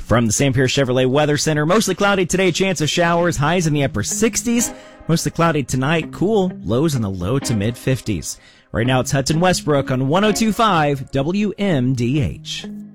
From the Sam Pierce Chevrolet Weather Center, mostly cloudy today, chance of showers, highs in the upper 60s. Mostly cloudy tonight, cool, lows in the low to mid 50s. Right now it's Hudson Westbrook on 102.5 WMDH.